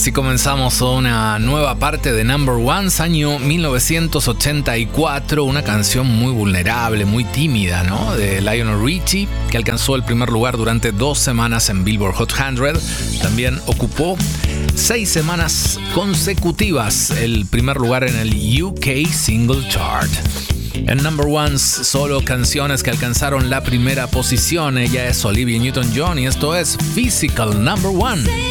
Así comenzamos una nueva parte de Number Ones, año 1984, una canción muy vulnerable, muy tímida, ¿no? De Lionel Richie, que alcanzó el primer lugar durante 2 semanas en Billboard Hot 100. También ocupó 6 semanas consecutivas el primer lugar en el UK Single Chart. En Number Ones, solo canciones que alcanzaron la primera posición. Ella es Olivia Newton-John y esto es Physical Number One.